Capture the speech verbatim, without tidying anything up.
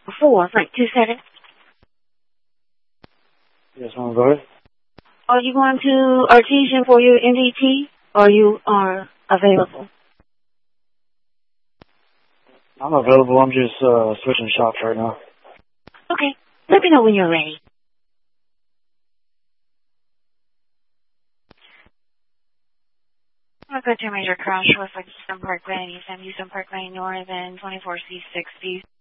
four, Frank, two seven. Yes, I'm good. Are you going to Artesian for your M D T, or you are available? I'm available. I'm just uh, switching shops right now. Okay. Let me know when you're ready. I'll go to a major crash with like Houston Parkway and East Houston Parkway North and twenty-four C sixty.